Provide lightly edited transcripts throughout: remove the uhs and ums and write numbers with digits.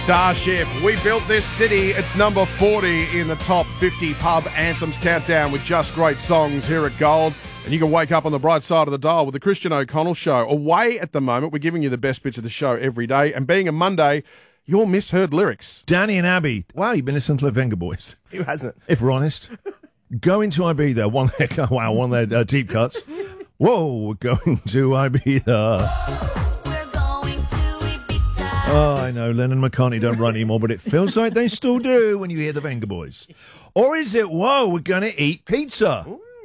Starship, We Built This City. It's number 40 in the top 50 pub anthems countdown with just great songs here at Gold. And you can wake up on the bright side of the dial with the Christian O'Connell Show. Away at the moment, we're giving you the best bits of the show every day. And being a Monday, your misheard lyrics. Danny and Abby. Wow, you've been listening to the Venga Boys. Who hasn't? If we're honest. Go into Ibiza. One of their deep cuts. Whoa, we're going to Ibiza. Oh, I know, Lennon and McCartney don't run anymore, but it feels like they still do when you hear the Venga Boys. Or is it, whoa, we're going to eat pizza?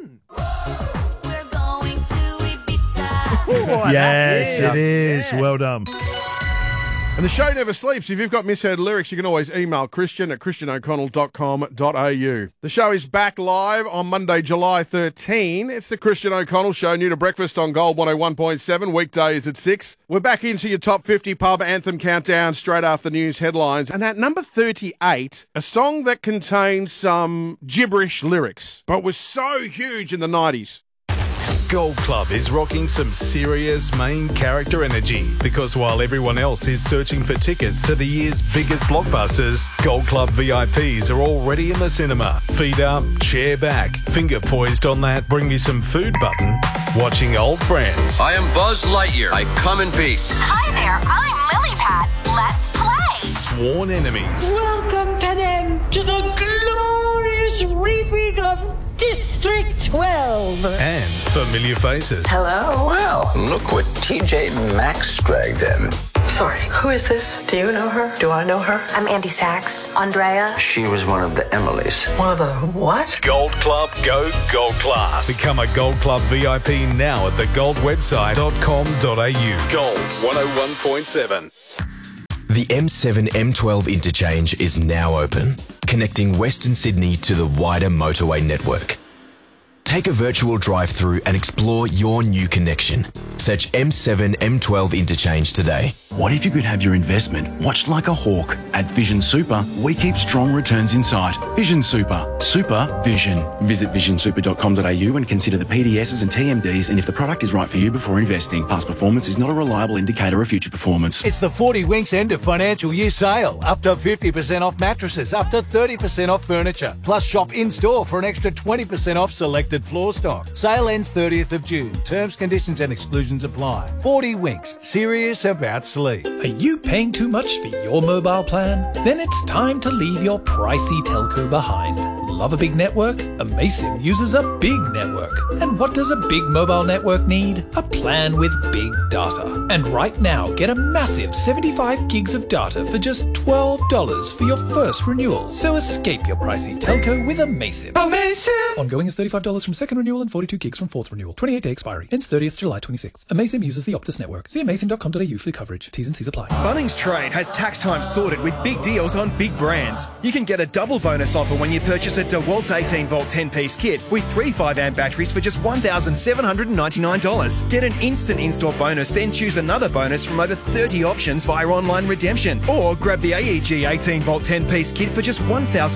We're going to Ibiza. Yes, it is. Yeah. Well done. And the show never sleeps. If you've got misheard lyrics, you can always email Christian at christianoconnell.com.au. The show is back live on Monday, July 13. It's the Christian O'Connell Show, new to breakfast on Gold 101.7, weekdays at 6. We're back into your top 50 pub anthem countdown straight after news headlines. And at number 38, a song that contains some gibberish lyrics, but was so huge in the 90s. Gold Club is rocking some serious main character energy because while everyone else is searching for tickets to the year's biggest blockbusters, Gold Club VIPs are already in the cinema. Feet up, chair back, finger poised on that bring me some food button, watching old friends. I am Buzz Lightyear. I come in peace. Hi there, I'm Lily Pad. Let's play. Sworn enemies. Welcome, Panem, to the glorious reaping of District 12. And familiar faces. Hello. Well, look what TJ Maxx dragged in. Sorry, who is this? Do you know her? Do I know her? I'm Andy Sachs. Andrea. She was one of the Emilys. One of the what? Gold Club, go Gold Class. Become a Gold Club VIP now at the goldwebsite.com.au. Gold 101.7. The M7 M12 interchange is now open, connecting Western Sydney to the wider motorway network. Take a virtual drive-through and explore your new connection. Search M7 M12 interchange today. What if you could have your investment watched like a hawk? At Vision Super, we keep strong returns in sight. Vision Super. Super Vision. Visit visionsuper.com.au and consider the PDSs and TMDs and if the product is right for you before investing. Past performance is not a reliable indicator of future performance. It's the 40 Winks end of financial year sale. Up to 50% off mattresses, up to 30% off furniture. Plus shop in-store for an extra 20% off selected floor stock. Sale ends 30th of June. Terms, conditions and exclusions apply. 40 Winks. Serious about sleep. Are you paying too much for your mobile plan? Then it's time to leave your pricey telco behind. Love a big network? Amaysim uses a big network. And what does a big mobile network need? A plan with big data. And right now, get a massive 75 gigs of data for just $12 for your first renewal. So escape your pricey telco with Amaysim. Amaysim! Ongoing is $35 from second renewal and 42 gigs from fourth renewal. 28-day expiry. Ends 30th July 26. Amaysim uses the Optus network. See amaysim.com.au for coverage. T's and C's apply. Bunnings Trade has tax time sorted with big deals on big brands. You can get a double bonus offer when you purchase a DeWalt 18-volt 10-piece kit with 3 5-amp batteries for just $1,799. Get an instant in-store bonus, then choose another bonus from over 30 options via online redemption. Or grab the AEG 18-volt 10-piece kit for just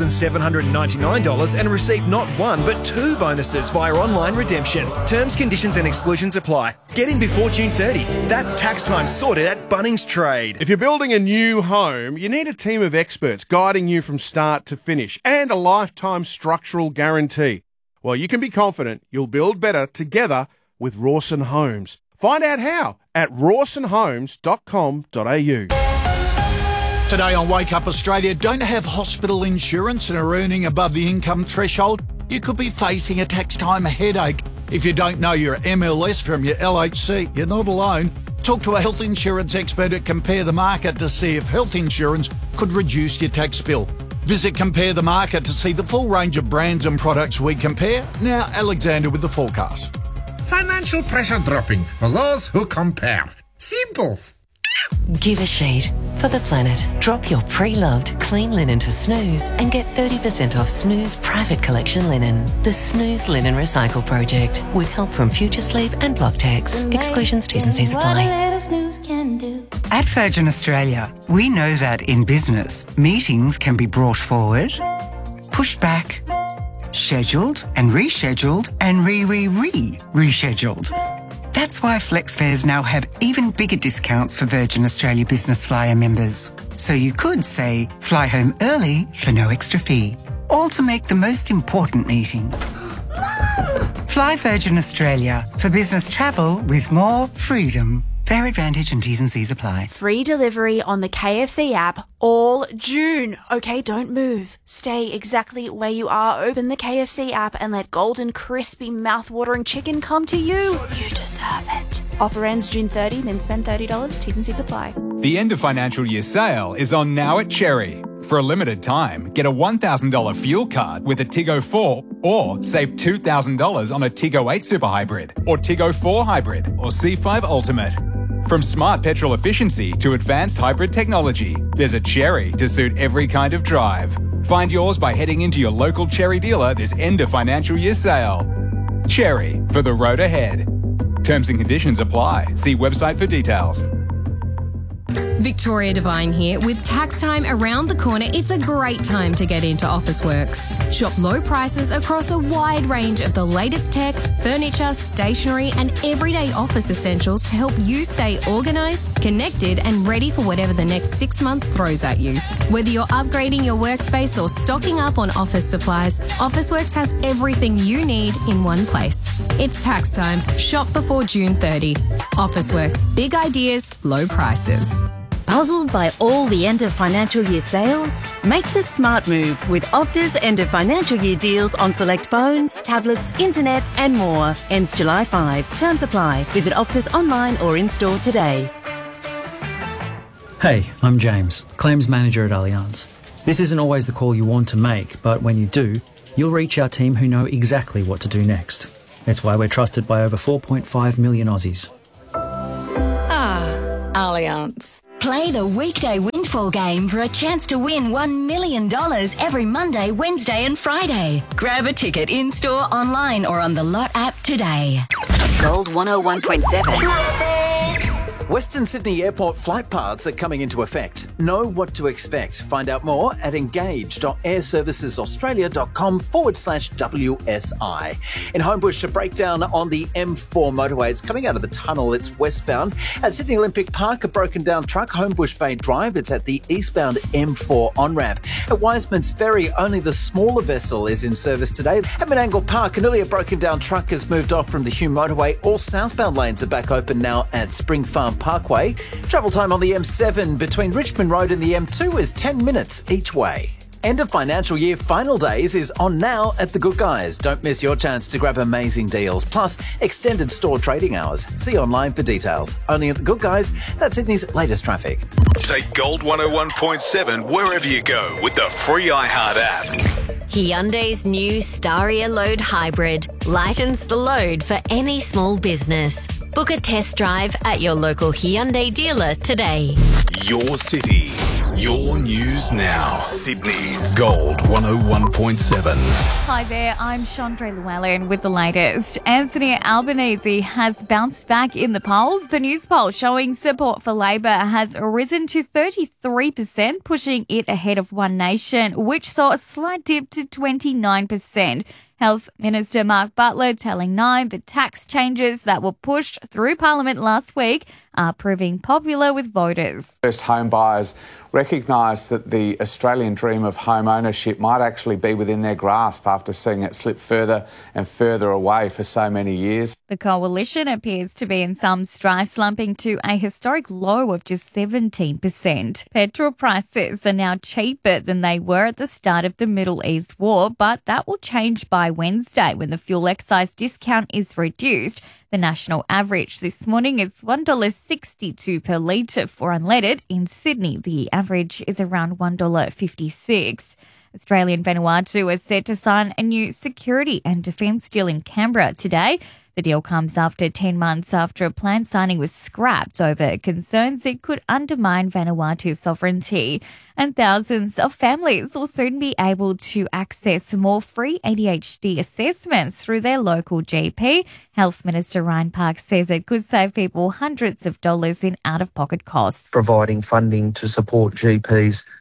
$1,799 and receive not one but 2 bonuses via online redemption. Terms, conditions and exclusions apply. Get in before June 30. That's tax time sorted at Bunnings Trade. If you're building a new home, you need a team of experts guiding you from start to finish and a lifetime structural guarantee. Well, you can be confident you'll build better together with Rawson Homes. Find out how at rawsonhomes.com.au. Today on Wake Up Australia, don't have hospital insurance and are earning above the income threshold? You could be facing a tax time headache. If you don't know your MLS from your LHC, you're not alone. Talk to a health insurance expert at Compare the Market to see if health insurance could reduce your tax bill. Visit Compare the Market to see the full range of brands and products we compare. Now, Alexander with the forecast. Financial pressure dropping for those who compare. Simples. Give a shade for the planet. Drop your pre-loved clean linen to Snooze and get 30% off Snooze Private Collection linen. The Snooze Linen Recycle Project with help from Future Sleep and Blocktex. Exclusions, T's and C's apply. At Virgin Australia, we know that in business, meetings can be brought forward, pushed back, scheduled and rescheduled and rescheduled. That's why FlexFares now have even bigger discounts for Virgin Australia Business Flyer members. So you could, say, fly home early for no extra fee. All to make the most important meeting. Fly Virgin Australia for business travel with more freedom. Fair advantage and T's and C's apply. Free delivery on the KFC app all June. Okay, don't move. Stay exactly where you are. Open the KFC app and let golden, crispy, mouth-watering chicken come to you. You deserve it. Offer ends June 30, then spend $30. T's and C's apply. The end of financial year sale is on now at Cherry. For a limited time, get a $1,000 fuel card with a Tiggo 4 or save $2,000 on a Tiggo 8 Super Hybrid or Tiggo 4 Hybrid or C5 Ultimate. From smart petrol efficiency to advanced hybrid technology, there's a Cherry to suit every kind of drive. Find yours by heading into your local Cherry dealer this end of financial year sale. Cherry, for the road ahead. Terms and conditions apply. See website for details. Victoria Devine here. With tax time around the corner, it's a great time to get into Officeworks. Shop low prices across a wide range of the latest tech, furniture, stationery and everyday office essentials to help you stay organised, connected and ready for whatever the next 6 months throws at you. Whether you're upgrading your workspace or stocking up on office supplies, Officeworks has everything you need in one place. It's tax time. Shop before June 30. Officeworks. Big ideas, low prices. Puzzled by all the end of financial year sales? Make the smart move with Opta's end of financial year deals on select phones, tablets, internet and more. Ends July 5. Terms apply. Visit Opta's online or in-store today. Hey, I'm James, Claims Manager at Allianz. This isn't always the call you want to make, but when you do, you'll reach our team who know exactly what to do next. It's why we're trusted by over 4.5 million Aussies. Allianz. Play the weekday windfall game for a chance to win $1 million every Monday, Wednesday and Friday. Grab a ticket in-store, online or on the Lot app today. Gold 101.7. Western Sydney Airport flight paths are coming into effect. Know what to expect. Find out more at engage.airservicesaustralia.com/WSI. In Homebush, a breakdown on the M4 motorway. It's coming out of the tunnel. It's westbound. At Sydney Olympic Park, a broken down truck, Homebush Bay Drive. It's at the eastbound M4 on-ramp. At Wiseman's Ferry, only the smaller vessel is in service today. At Menangle Park, an earlier broken down truck has moved off from the Hume motorway. All southbound lanes are back open now at Spring Farm Parkway. Travel time on the M7 between Richmond Road and the M2 is 10 minutes each way. End of financial year final days is on now at The Good Guys. Don't miss your chance to grab amazing deals, plus extended store trading hours. See online for details. Only at The Good Guys, that's Sydney's latest traffic. Take Gold 101.7 wherever you go with the free iHeart app. Hyundai's new Staria Load Hybrid lightens the load for any small business. Book a test drive at your local Hyundai dealer today. Your city, your news now. Sydney's Gold 101.7. Hi there, I'm Chandra Llewellyn with the latest. Anthony Albanese has bounced back in the polls. The news poll showing support for Labor has risen to 33%, pushing it ahead of One Nation, which saw a slight dip to 29%. Health Minister Mark Butler telling Nine the tax changes that were pushed through Parliament last week are proving popular with voters. First home buyers recognise that the Australian dream of home ownership might actually be within their grasp after seeing it slip further and further away for so many years. The coalition appears to be in some strife, slumping to a historic low of just 17%. Petrol prices are now cheaper than they were at the start of the Middle East war, but that will change by Wednesday when the fuel excise discount is reduced. The national average this morning is $1.62 per litre for unleaded. In Sydney, the average is around $1.56. Australia and Vanuatu are set to sign a new security and defence deal in Canberra today. The deal comes after 10 months after a planned signing was scrapped over concerns it could undermine Vanuatu's sovereignty. And thousands of families will soon be able to access more free ADHD assessments through their local GP. Health Minister Ryan Park says it could save people hundreds of dollars in out-of-pocket costs. Providing funding to support GPs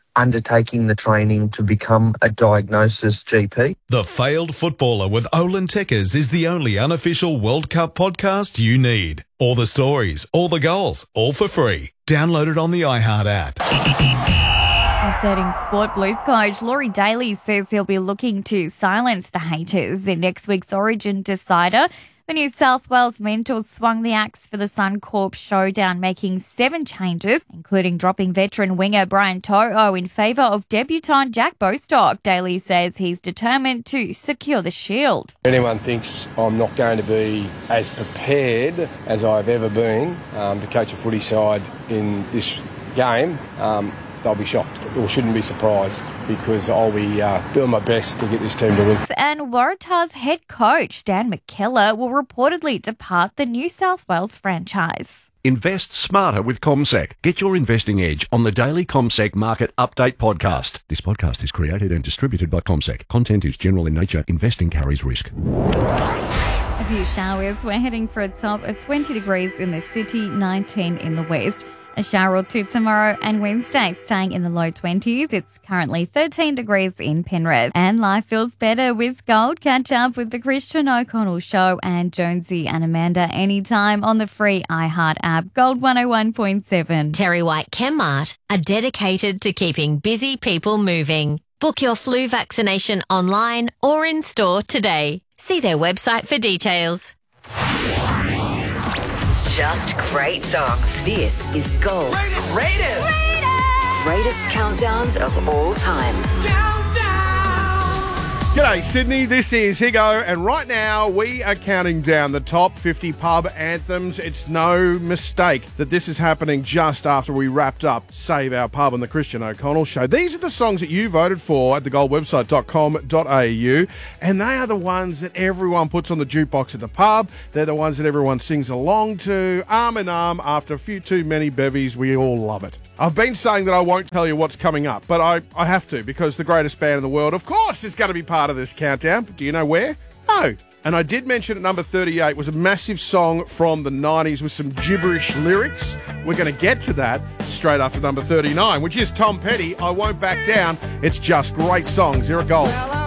undertaking the training to become a diagnosis GP. The Failed Footballer with Olin Tekkers is the only unofficial World Cup podcast you need. All the stories, all the goals, all for free. Download it on the iHeart app. Updating Sport Blues coach Laurie Daly says he'll be looking to silence the haters in next week's Origin decider. The New South Wales Mentors swung the axe for the Suncorp showdown, making 7 changes, including dropping veteran winger Brian To'o in favour of debutant Jack Bostock. Daly says he's determined to secure the shield. If anyone thinks I'm not going to be as prepared as I've ever been to coach a footy side in this game, they'll be shocked or shouldn't be surprised, because I'll be doing my best to get this team to win. And Waratah's head coach Dan McKellar will reportedly depart the New South Wales franchise. Invest smarter with CommSec. Get your investing edge on the daily CommSec Market Update podcast. This podcast is created and distributed by CommSec. Content is general in nature. Investing carries risk. A few showers. We're heading for a top of 20 degrees in the city, 19 in the west. A shower or two tomorrow and Wednesday, staying in the low 20s. It's currently 13 degrees in Penrith. And life feels better with Gold. Catch up with the Christian O'Connell Show and Jonesy and Amanda anytime on the free iHeart app. Gold 101.7. Terry White Chemmart are dedicated to keeping busy people moving. Book your flu vaccination online or in store today. See their website for details. Just great songs. This is Gold's greatest countdowns of all time. G'day Sydney, this is Higo, and right now we are counting down the top 50 pub anthems. It's no mistake that this is happening just after we wrapped up Save Our Pub on the Christian O'Connell Show. These are the songs that you voted for at thegoldwebsite.com.au, and they are the ones that everyone puts on the jukebox at the pub. They're the ones that everyone sings along to, arm in arm. After a few too many bevies, we all love it. I've been saying that I won't tell you what's coming up, but I have to, because the greatest band in the world, of course, is going to be part of this countdown. But do you know where? No. And I did mention at number 38 was a massive song from the 90s with some gibberish lyrics. We're going to get to that straight after number 39, which is Tom Petty, I Won't Back Down. It's just great songs here at Gold.